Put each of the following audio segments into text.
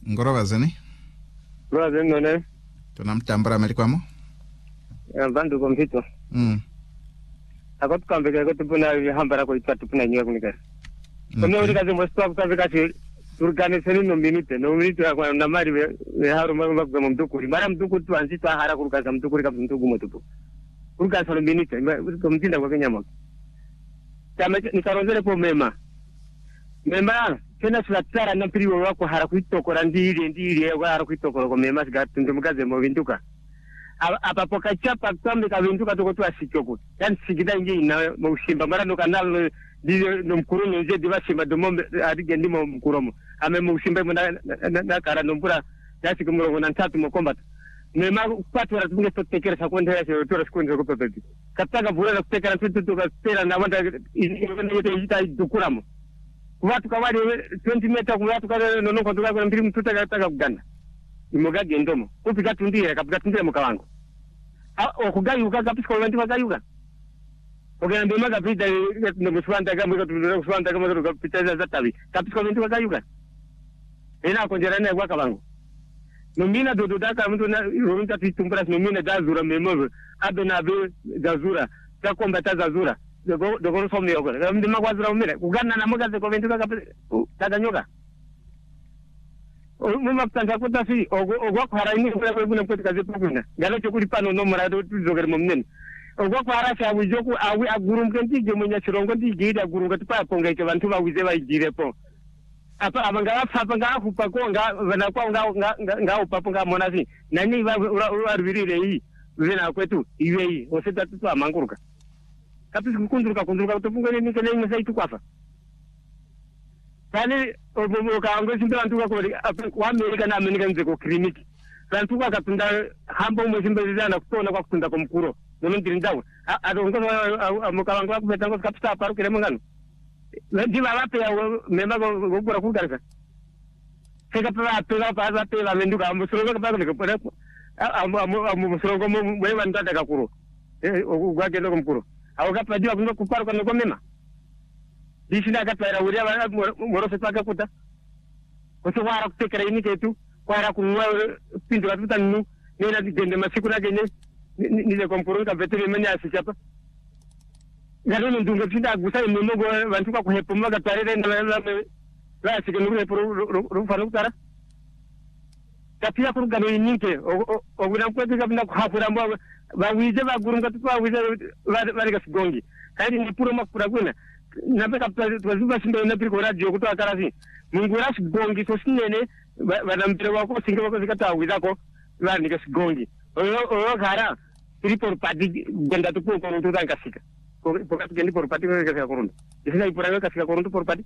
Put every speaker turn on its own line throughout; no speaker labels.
Ngoroba zani?
Ngoroba zani none.
Tunamtambara melikwamo?
Bandu kompito. Akot kambega ko tupuna hambara ko itatu puna nyiwa kunika. Kono uri kazi mostop kambega si turgane seni no minute kwa na mari we haru mama kwa mtukuri. Mara mtukuri tu anzi tu hara kuruka mtukuri kama mtuku motupu. Kuruka solo minute kumtinda kwa kenyama. Kama nikaronzele po mema. Mema tena tulatara na mpiri wako hara kuitokora ndiri kwa hara kuitokora kwa mema sigatundumukaze mo vinduka. Apa pokachapa kambe kavinduka toko tu asikoko. Yani sigida nje ina mushimba mara no kanal no mkuru nje divashimba domombe adige ndimo mkuromo. Ame mushimba na kara nombura yasi kumuro na ntatu mo combat. Mema kwatu ra tunge totekera sakonde ya tora sekonde ko pepe. Kataka bura kutekera tutu ka tera na wanda ita dukuramo. Watu kawadi 20 meter watu ka no ko tuka kwa mpiri mtuta kataka kuganda. Imoga gendomo. Kupika tundire kapika tundire mukawango. Okugayuka kapisiko bantu bagayuka. Ogenda maga pita no muswanda kama kuswanda kama ro pita za tabi. Kapisiko bantu bagayuka. Ina konjerana kwa kabango. Nomina do daka mtu na ronta titumbra nomina dazura memo. Adona be dazura. Ta kombata dazura. Dogo somni yoko. Ndima kwa zura umire. Kugana na moga ko bantu kaganyoka. Muma kutanga kuta si ogwa kwara ini kwa kuna kwa kazi pokuna ngalo chokuri pano no morado tuzoger momnen ogwa kwara cha wijoku awi agurum kenti je munya chirongo ndi gida agurum kati pa ponga ke bantu ba wize ba igire po apa abanga papa nga kupa ko nga bana kwa nga upapo nga monasi nani ba urvirire yi vina kwetu iwe yi oseta tu amanguruka kapisi kunduruka utopungwe ni kene ni sai tu kwafa Kani obomoka simba antuka kwa Amerika na Amerika nzeko clinic. Antuka katunda hambo mwesimba zana kutona kwa kutunda kwa mkuro. Nono ndindawo. Adongo amuka ngwa kubetango kapsta paru kile mangano. Ndiba wape ya mema gokura kugarika. Seka pa pela menduka amusoro ka pa ko pera amusoro mwewa ndata kakuro. Ogwa kendo kwa mkuro. Awoka padiwa kuno kuparu kwa mema. Disina katara uria wana moro sepaka kuta. Koso wara kutekera ini ketu, wara kunwa pindu katuta nnu, nena dende masiku na genye, nile kompuru ka vetere menya asichapa. Gano ndunga pinda gusa mmogo wantuka kuhepo mwaga tarere na la sikenu repuru fanu tara. Tapia kuru gano ininke, oguna kwete kapina kuhafura mwa wawize wa gurunga tuwa wize wariga sigongi. Kaya ni puro makura kuna. Napeka tuwazuba simba na piko radio kutoa karasi mungura sigongi so sinene banampira wako singa wako zikata wizako bani ka sigongi o khara report party genda tu ko ko tuta kasika ko pokati gendi por party ka kasika korundu isina ipura ka kasika korundu por party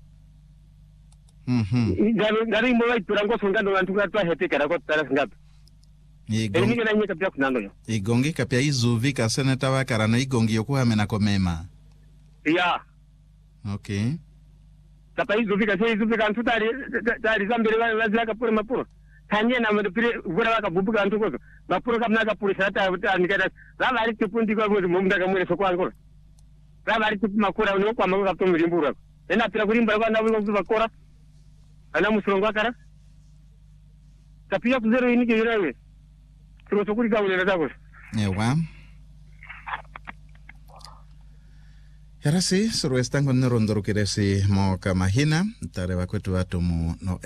gari mo ipurango songa ndo antuka twa hete kara ko tara singa Eni ngena nyeka pia kunando yo
igongi kapia izuvi ka seneta wa karano igongi yokuhamena komema
ya
Okay.
Tapi zufika tari zambere wazaka pure mapuro. Tanye na mapire gura waka bubuka antuko. Mapuro kapna ka pure sata nikada. Lava ari tupundi kwa mumda kamwe sokwa ngora. Lava ari tupu makura no kwa mago kapto mrimbura. Ena pira kurimba kwa na wigo bakora. Ana musronga kara. Tapi ya kuzero ini ke yurawe. Tro sokuri ka ule ndako.
Ewa. Yarasi suruestan con nerondoro kiresi mo kamahina tare wakwetu watu mu no